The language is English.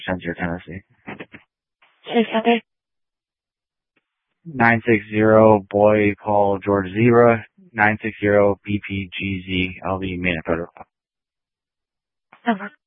Center, Tennessee. Okay. 960 Boy Paul George Zebra, 960 BPGZ LV Main Federal. Okay.